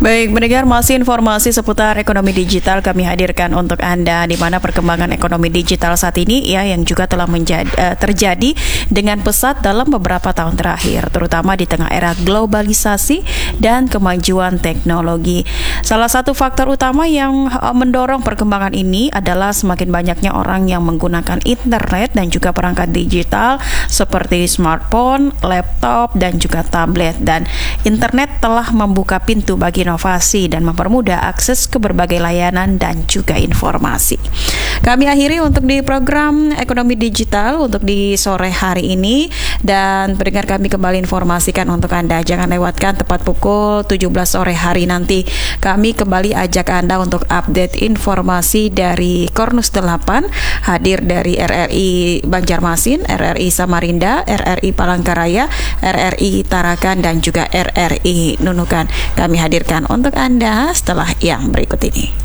Baik, mendengar masih informasi seputar ekonomi digital kami hadirkan untuk Anda, di mana perkembangan ekonomi digital saat ini ya yang juga telah terjadi dengan pesat dalam beberapa tahun terakhir, terutama di tengah era globalisasi dan kemajuan teknologi. Salah satu faktor utama yang mendorong perkembangan ini adalah semakin banyaknya orang yang menggunakan internet dan juga perangkat digital seperti smartphone, laptop, dan juga tablet. Dan internet telah membuka pintu bagi inovasi dan mempermudah akses ke berbagai layanan dan juga informasi. Kami akhiri untuk di program Ekonomi Digital untuk di sore hari ini, dan pendengar kami kembali informasikan untuk Anda, jangan lewatkan tepat pukul 17 sore hari nanti kami kembali ajak Anda untuk update informasi dari Kornus 8, hadir dari RRI Banjarmasin, RRI Samarinda, RRI Palangkaraya, RRI Tarakan, dan juga RRI Nunukan. Kami hadirkan untuk Anda setelah yang berikut ini.